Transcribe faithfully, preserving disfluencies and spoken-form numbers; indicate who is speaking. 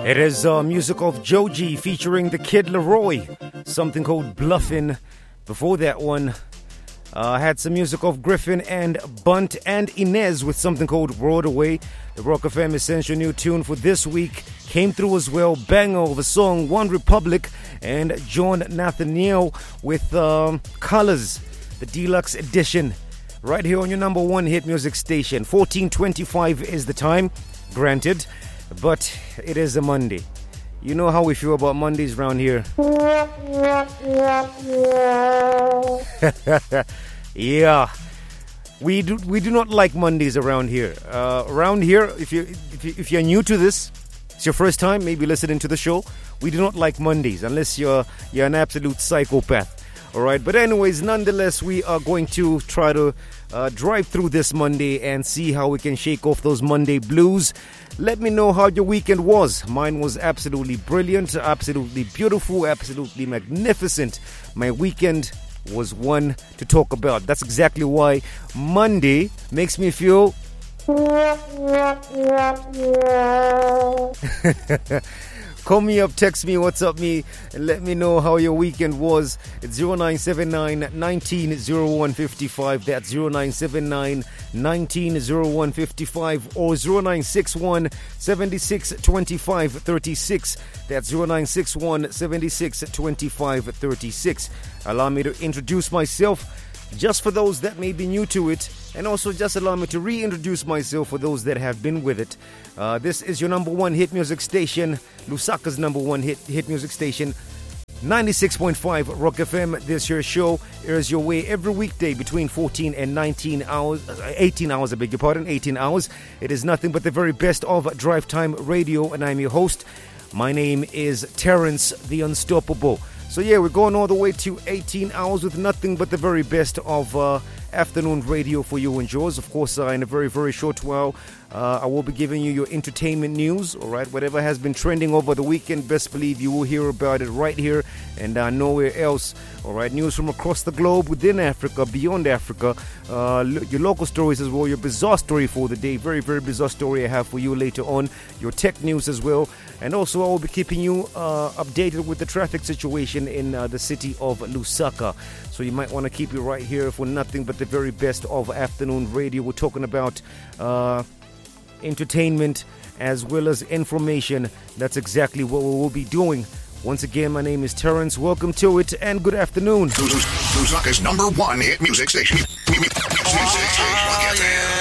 Speaker 1: It is uh, music of Joji featuring the Kid Leroy, something called Bluffin'. Before that one, I uh, had some music of Griffin and Bunt and Inez with something called Road Away. The Rock F M Essential New Tune for this week came through as well. Banger of a song, One Republic and John Nathaniel with um, Colors, the deluxe edition. Right here on your number one hit music station. fourteen twenty-five is the time, granted. But it is a Monday. You know how we feel about Mondays around here. Yeah, we do we do not like Mondays around here. Uh, around here, if you if you if you're new to this, it's your first time maybe listening to the show. We do not like Mondays unless you're you're an absolute psychopath. All right, but anyways, nonetheless, we are going to try to uh, drive through this Monday and see how we can shake off those Monday blues. Let me know how your weekend was. Mine was absolutely brilliant, absolutely beautiful, absolutely magnificent. My weekend was one to talk about. That's exactly why Monday makes me feel... Call me up, text me, what's up me, and let me know how your weekend was. It's zero nine seven nine, one nine zero one five five. That's zero nine seven nine, one nine zero one five five or zero nine six one, seven six two five three six. That's zero nine six one, seven six two five three six. Allow me to introduce myself just for those that may be new to it, and also just allow me to reintroduce myself for those that have been with it. Uh, this is your number one hit music station, Lusaka's number one hit hit music station, ninety-six point five Rock F M. This your show airs your way every weekday between fourteen and nineteen hours, eighteen hours, I beg your pardon, eighteen hours. It is nothing but the very best of Drive Time Radio, and I'm your host. My name is Terrence the Unstoppable. So yeah, we're going all the way to eighteen hours with nothing but the very best of uh, afternoon radio for you and yours. Of course, uh, in a very, very short while, uh, I will be giving you your entertainment news, all right? Whatever has been trending over the weekend, best believe you will hear about it right here and uh, nowhere else, all right? News from across the globe, within Africa, beyond Africa, uh, lo- your local stories as well, your bizarre story for the day, very, very bizarre story I have for you later on, your tech news as well, and also I will be keeping you uh, updated with the traffic situation in uh, the city of Lusaka. So you might want to keep it right here for nothing but the very best of afternoon radio. We're talking about uh, entertainment as well as information. That's exactly what we will be doing. Once again, my name is Terrence. Welcome to it and good afternoon.
Speaker 2: Lusaka's number one hit music station. Music station.